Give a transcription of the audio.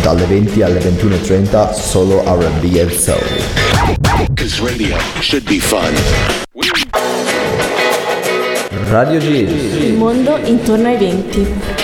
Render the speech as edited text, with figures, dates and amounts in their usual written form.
dalle 20 alle 21:30 solo R&B e Soul. Radio should be fun. Radio G. Il mondo intorno ai 20.